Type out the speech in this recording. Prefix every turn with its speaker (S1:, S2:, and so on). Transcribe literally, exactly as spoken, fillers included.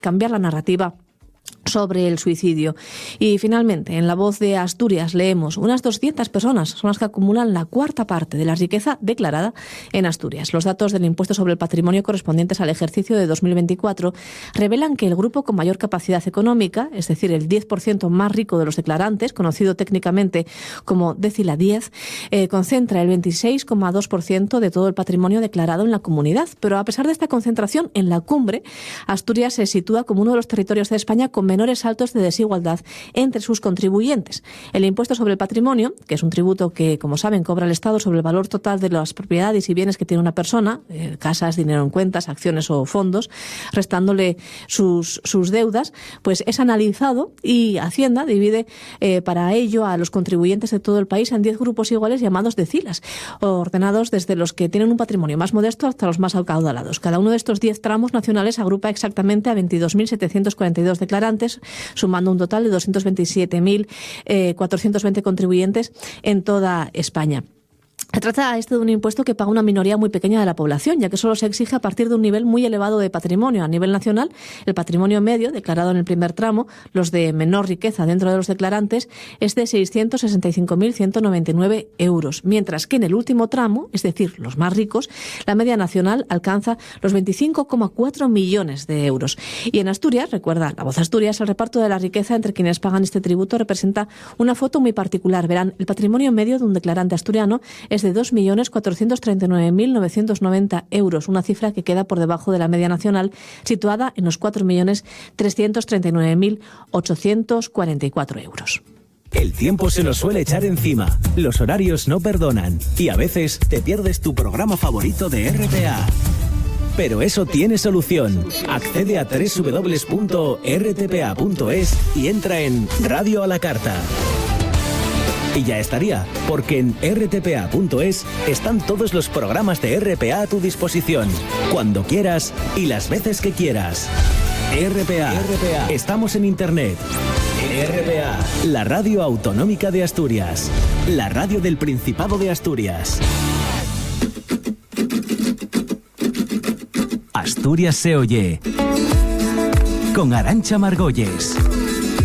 S1: cambiar la narrativa sobre el suicidio. Y finalmente, en La Voz de Asturias leemos: unas doscientas personas son las que acumulan la cuarta parte de la riqueza declarada en Asturias. Los datos del impuesto sobre el patrimonio correspondientes al ejercicio de dos mil veinticuatro revelan que el grupo con mayor capacidad económica, es decir, el diez por ciento más rico de los declarantes, conocido técnicamente como Décila diez, eh, concentra el veintiséis coma dos por ciento de todo el patrimonio declarado en la comunidad. Pero a pesar de esta concentración, en la cumbre, Asturias se sitúa como uno de los territorios de España con menores saltos de desigualdad entre sus contribuyentes. El impuesto sobre el patrimonio, que es un tributo que, como saben, cobra el Estado sobre el valor total de las propiedades y bienes que tiene una persona, eh, casas, dinero en cuentas, acciones o fondos, restándole sus, sus deudas, pues es analizado y Hacienda divide eh, para ello a los contribuyentes de todo el país en diez grupos iguales llamados decilas, ordenados desde los que tienen un patrimonio más modesto hasta los más acaudalados. Cada uno de estos diez tramos nacionales agrupa exactamente a veintidós mil setecientos cuarenta y dos declarantes, sumando un total de doscientos veintisiete mil cuatrocientos veinte contribuyentes en toda España. Se trata este de un impuesto que paga una minoría muy pequeña de la población, ya que solo se exige a partir de un nivel muy elevado de patrimonio. A nivel nacional, el patrimonio medio, declarado en el primer tramo, los de menor riqueza dentro de los declarantes, es de seiscientos sesenta y cinco mil ciento noventa y nueve euros, mientras que en el último tramo, es decir, los más ricos, la media nacional alcanza los veinticinco coma cuatro millones de euros. Y en Asturias, recuerda La Voz Asturias, el reparto de la riqueza entre quienes pagan este tributo representa una foto muy particular. Verán, el patrimonio medio de un declarante asturiano es de dos millones cuatrocientos treinta y nueve mil novecientos noventa euros, una cifra que queda por debajo de la media nacional, situada en los cuatro millones trescientos treinta y nueve mil ochocientos cuarenta y cuatro euros.
S2: El tiempo se nos suele echar encima, los horarios no perdonan y a veces te pierdes tu programa favorito de R T A. Pero eso tiene solución. Accede a doble u doble u doble u punto r t p a punto es y entra en Radio a la Carta. Y ya estaría, porque en r t p a punto es están todos los programas de R P A a tu disposición, cuando quieras y las veces que quieras. R P A, R P A. Estamos en Internet. R P A, la radio autonómica de Asturias, la radio del Principado de Asturias. Asturias se oye, con Arantxa Margolles.